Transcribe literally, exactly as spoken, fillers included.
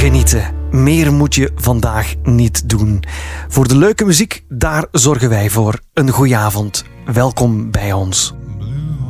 genieten. Meer moet je vandaag niet doen. Voor de leuke muziek, daar zorgen wij voor. Een goeie avond. Welkom bij ons.